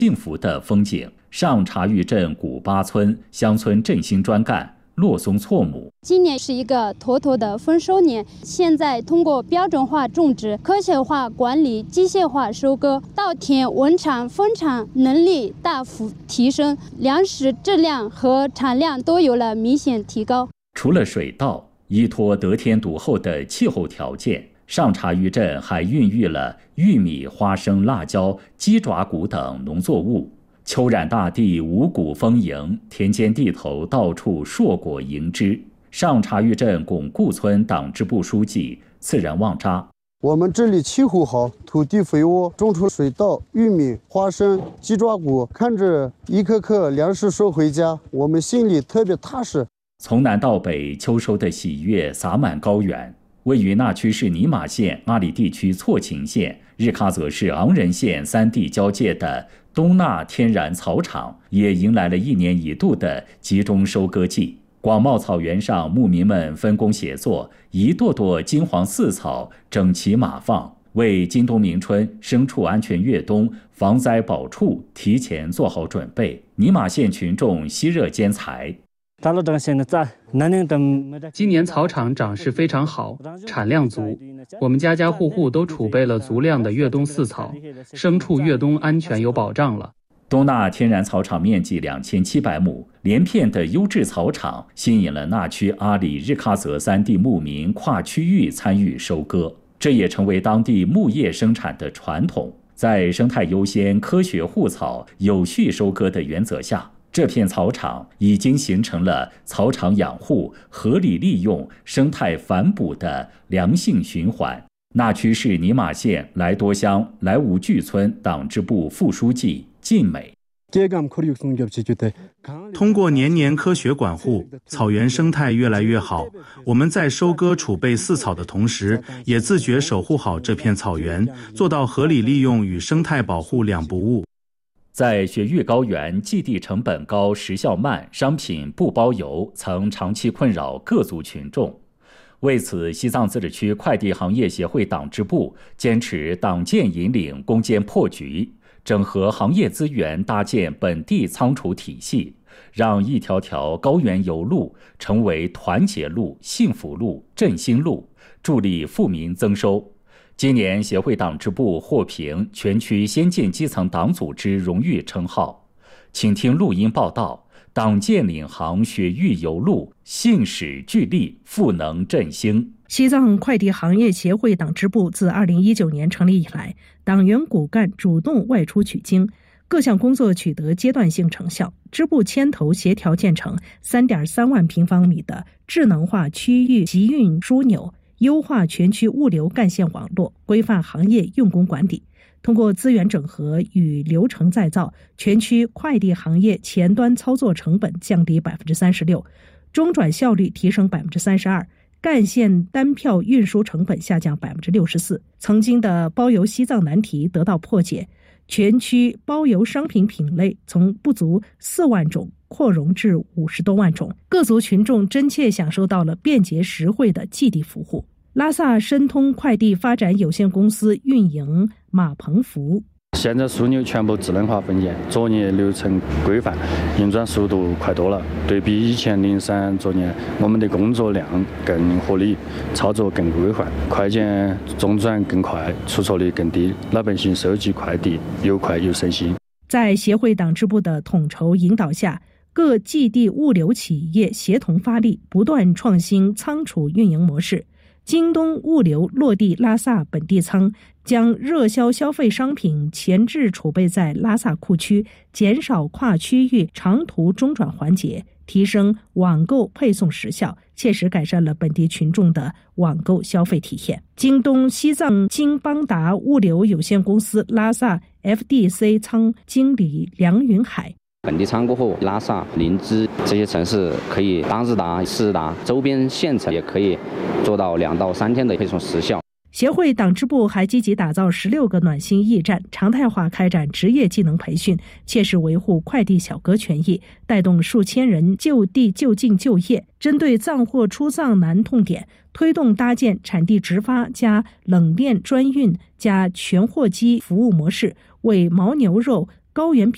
幸福的风景。上茶峪镇古巴村乡村振兴专干骆松措姆， 今年是一个妥妥的丰收年。现在通过标准化种植、科学化管理、机械化收割，稻田稳产丰产能力大幅提升，粮食质量和产量都有了明显提高。 除了水稻，依托得天独厚的气候条件，上茶峪镇还孕育了玉米、花生、辣椒、鸡爪谷等农作物。秋染大地，五谷丰盈，田间地头到处硕果盈枝。上茶峪镇巩固村党支部书记次仁旺扎： 我们这里气候好，土地肥沃，种出水稻、玉米、花生、鸡爪谷，看着一颗颗粮食收回家，我们心里特别踏实。 从南到北，秋收的喜悦洒满高原。位于那曲市尼玛县阿里地区错勤县、日喀则市昂仁县三地交界的东纳天然草场，也迎来了1年1度的集中收割季。广袤草原上，牧民们分工协作，一垛垛金黄四草整齐码放，为今冬明春牲畜安全越冬、防灾保畜提前做好准备。尼玛县群众吸热兼财。 今年草场长势非常好，产量足，我们家家户户都储备了足量的越冬饲草，牲畜越冬安全有保障了。 东纳天然草场面积2700亩，连片的优质草场吸引了那曲、阿里、日喀则三地牧民跨区域参与收割，这也成为当地牧业生产的传统。在生态优先、科学护草、有序收割的原则下，这片草场已经形成了草场养护、合理利用、生态反哺的良性循环。那曲市尼玛县莱多乡莱芜聚村党支部副书记靳美： 通过年年科学管护，草原生态越来越好。我们在收割储备饲草的同时，也自觉守护好这片草原，做到合理利用与生态保护两不误。 在雪域高原，寄递成本高、时效慢，商品不包邮，曾长期困扰各族群众。为此，西藏自治区快递行业协会党支部坚持党建引领、攻坚破局，整合行业资源，搭建本地仓储体系，让一条条高原油路成为团结路、幸福路、振兴路，助力富民增收。今年协会党支部获评全区先进基层党组织荣誉称号。请听录音报道：党建领航雪域油路，信使聚力，赋能振兴。 西藏快递行业协会党支部自2019年成立以来，党员骨干主动外出取经，各项工作取得阶段性成效。支部牵头协调建成3.3万平方米的智能化区域集运枢纽，优化全区物流干线网络，规范行业用工管理。通过资源整合与流程再造，全区快递行业前端操作成本降低36%，中转效率提升32%，干线单票运输成本下降64%。曾经的包邮西藏难题得到破解，全区包邮商品品类从不足4万种扩容至50多万种，各族群众真切享受到了便捷实惠的寄递服务。拉萨申通快递发展有限公司运营马鹏福： 现在枢纽全部智能化分拣，作业流程规范，运转速度快多了。对比以前零散作业，我们的工作量更合理，操作更规范，快件中转更快，出错率更低，老百姓收集快递又快又省心。 在协会党支部的统筹引导下，各寄递物流企业协同发力，不断创新仓储运营模式。京东物流落地拉萨本地仓，将热销消费商品前置储备在拉萨库区，减少跨区域长途中转环节，提升网购配送时效，切实改善了本地群众的网购消费体验。京东西藏京邦达物流有限公司拉萨 FDC 仓经理梁云海： 本地仓过后，拉萨、林芝这些城市可以当日达、次日达，周边县城也可以做到2到3天的配送时效。 协会党支部还积极打造16个暖心驿站，常态化开展职业技能培训，切实维护快递小哥权益，带动数千人就地就近就业。针对藏货出藏难痛点，推动搭建产地直发加冷链专运加全货机服务模式，为牦牛肉、高原